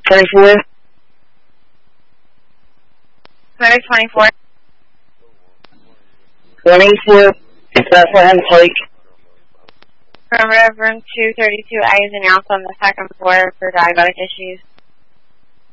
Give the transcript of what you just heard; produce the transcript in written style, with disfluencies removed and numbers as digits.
24. Motor 24. 24. Bethlehem Pike. Perimeter room 232 A is announced on the second floor for diabetic issues.